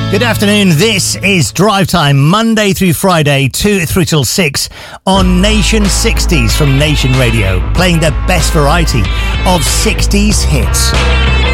Good afternoon, this is Drive Time, Monday through Friday, 2 through till 6 on Nation 60s from Nation Radio, playing the best variety of 60s hits.